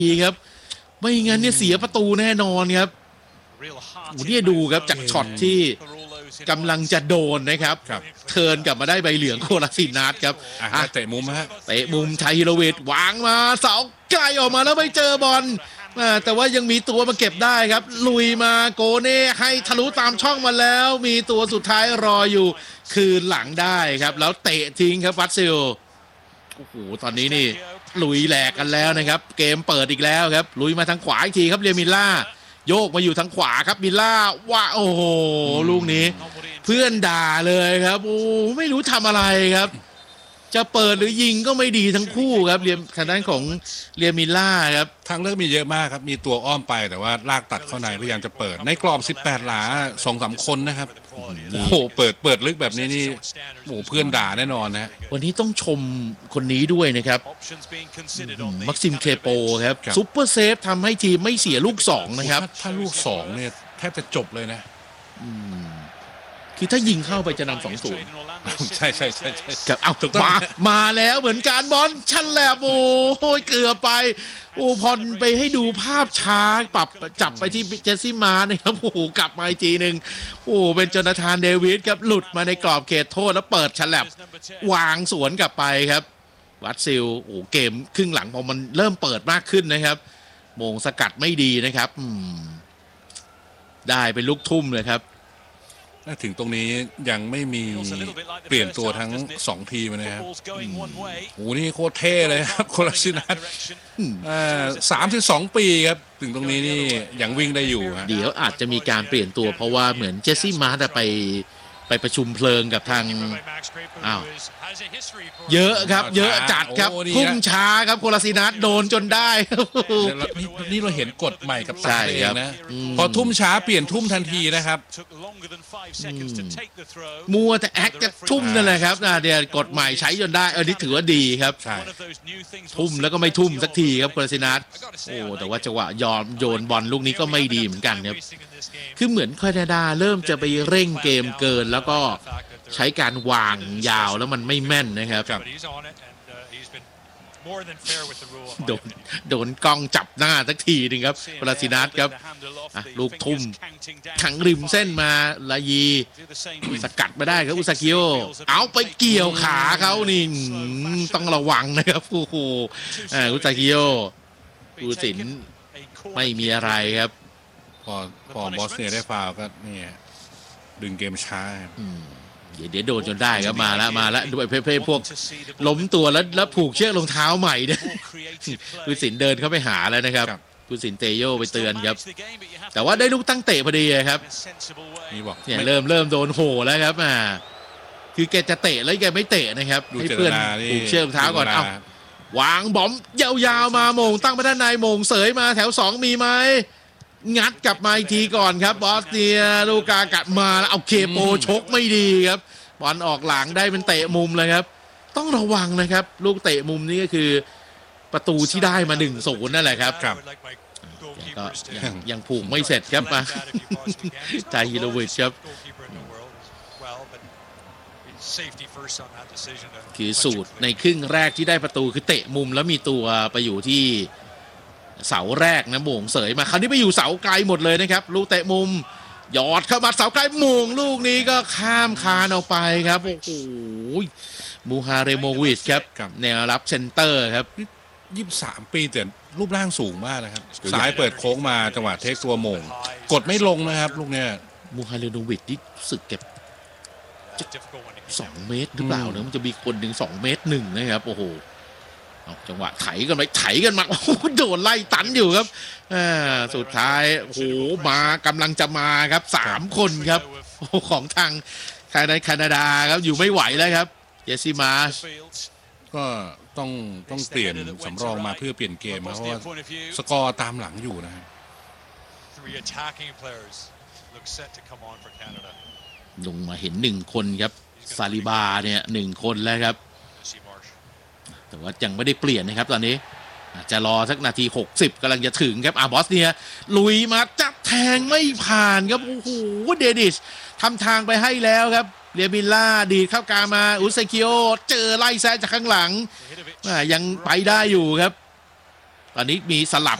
ดีครับไม่งั้นเนี่ยเสียประตูแน่นอนครับโอ้เนี่ยดูครับจากช็อตที่กำลังจะโดนนะครับเทิร์นกลับมาได้ใบเหลืองโคลาสินัทครับเตะมุมฮะเตะมุมชัยฮิโรวิทวางมาเสาไกลออกมาแล้วไม่เจอบอลแต่ว่ายังมีตัวมาเก็บได้ครับลุยมาโกเน่ให้ทะลุตามช่องมาแล้วมีตัวสุดท้ายรออยู่คืนหลังได้ครับแล้วเตะทิ้งครับวัตซิลโอ้โหตอนนี้นี่ลุยแหลกกันแล้วนะครับเกมเปิดอีกแล้วครับลุยมาทางขวาอีกทีครับเรียมิลล่าโยกมาอยู่ทางขวาครับมิลล่าว่าโอ้โหลูกนี้เพื่อนด่าเลยครับโอ้ไม่รู้ทำอะไรครับจะเปิดหรือยิงก็ไม่ดีทั้งคู่ครับเรียมทางด้านของเรียมิลล่าครับทางเลือกมีเยอะมากครับมีตัวอ้อมไปแต่ว่าลากตัดเข้าในพยายามจะเปิดในกรอบ18หลา 2-3 คนนะครับโอ้โหเปิดลึกแบบนี้นี่โอ้เพื่อนด่าแน่นอนนะวันนี้ต้องชมคนนี้ด้วยนะครับมักซิมเคโปครับซุปเปอร์เซฟทำให้ทีมไม่เสียลูก2นะครับถ้าลูก2เนี่ยแทบจะจบเลยนะคือถ้ายิงเข้าไปจะนำ2-0 ใช่ครับเอาถูกมาแล้วเหมือนการบอลชันแหลบโอ้ยเกือบไปโอ้พอไปให้ดูภาพช้าปรับจับไปที่เจสซี่มานะครับโอ้โหกลับมาอีกทีหนึ่งโอ้เป็นโจนาธานเดวิสครับหลุดมาในกรอบเขตโทษแล้วเปิดชันแหลบวางสวนกลับไปครับวัตซิลโอ้เกมครึ่งหลังพอมันเริ่มเปิดมากขึ้นนะครับโมงสกัดไม่ดีนะครับได้เป็นลูกทุ่มเลยครับถึงตรงนี้ยังไม่มีเปลี่ยนตัวทั้ง2ทีมนะครับโอ้นี่โคตรเท่เลยครับโคลาสินัท32 ปีครับถึงตรงนี้นี่ยังวิ่งได้อยู่เดี๋ยวอาจจะมีการเปลี่ยนตัวเพราะว่าเหมือนเจสซี่มาร์ไปประชุมเพลิงกับทางเยอะครับเยอะจัดครับพุ่งช้าครับโคลาสินัทโดนจนได้นี่เราเห็นกฎใหม่กับตาเองนะพอทุ่มช้าเปลี่ยนทุ่มทันทีนะครับมัวแต่แอคจะทุ่มนั่นแหละครับเดี๋ยวกฎใหม่ใช้จนได้นี่ถือว่าดีครับทุ่มแล้วก็ไม่ทุ่มสักทีครับโคลาสินัทโอ้แต่ว่าจังหวะยอมโยนบอลลูกนี้ก็ไม่ดีเหมือนกันครับคือเหมือนแคนาดาเริ่มจะไปเร่งเกมเกินแล้วก็ใช้การวางยาวแล้วมันไม่แม่นนะครับโดนกล้องจับหน้าสักทีนึงครับโคลาสินัทครับลูกทุ่มขังริมเส้นมาลายีสกัดมาได้ครับอุซากิโอเอาไปเกี่ยวขาเขานี่ต้องระวังนะครับโอ้โหอุซากิโอผู้ตัดสินไม่มีอะไรครับพอบอสเนียได้ฟาวก็นี่ดึงเกมช้าเดี๋ยวโดนจนได้ครับมาแล้วด้วยเพ่พวกล้มตัวแล้วผูกเชือกรองเท้าใหม่เนี่ยผู้สินเดินเข้าไปหาแล้วนะครับผู้สินเตโยไปเตือนครับแต่ว่าได้ลูกตั้งเตะพอดีครับนี่บอกเนี่ยเริ่มโดนโหแล้วครับคือแกจะเตะแล้วแกไม่เตะนะครับให้เพื่อนผูกเชือกรองเท้าก่อนเอาวางบอมยาวๆมาโมงตั้งไปด้านในโมงเสยมาแถว2มีไหมงัดกลับมาอีกทีก่อนครับบอสเนียลูกากัดมาแล้วเอาเคโปชกไม่ดีครับบอลออกหลังได้เป็นเตะมุมเลยครับต้องระวังนะครับลูกเตะมุมนี้ก็คือประตูที่ได้มา 1-0 นั่นแหละครับก็ยังผูกไม่เสร็จครับมาใจฮิโรวิชครับคือสูตรในครึ่งแรกที่ได้ประตูคือเตะมุมแล้วมีตัวไปอยู่ที่เสาแรกนะโมงเสยมาคราวนี้ไปอยู่เสาไกลหมดเลยนะครับลูกเตะมุมหยอดเข้ามาเสาไกลโมงลูกนี้ก็ข้ามคานออกไปครับโอ้โหมูฮาเรโมวิชครับแนวรับเซนเตอร์ครับ 23 ปีแต่รูปร่างสูงมากนะครับซ้ายเปิดโค้งมาจังหวะเทคตัวโมงกดไม่ลงนะครับลูกเนี้ยมูฮาเรโมวิชที่สึกเก็บ2 เมตรหรือเปล่าเนี่ยมันจะมีคนถึง2 เมตร 1นะครับโอ้โหจังหวะไถกันมาโอ้โหโดนไล่ตันอยู่ครับสุดท้ายโอ้โหมากำลังจะมาครับ3 คนครับของทางแคนาดาครับอยู่ไม่ไหวแล้วครับเจสซี่มาก็ต้องเปลี่ยนสำรองมาเพื่อเปลี่ยนเกมเพราะว่าสกอร์ตามหลังอยู่นะครับลงมาเห็น1 คนครับซาลิบาเนี่ย1 คนแล้วครับแต่ว่ายังไม่ได้เปลี่ยนนะครับตอนนี้จะรอสักนาที60กำลังจะถึงครับบอสเนียลุยมาจับแทงไม่ผ่านครับโอ้โหเดดิชทำทางไปให้แล้วครับเรียบิลล่าดีเข้ากลางมาอุซากิโอเจอไล่แซะจากข้างหลังยังไปได้อยู่ครับตอนนี้มีสลับ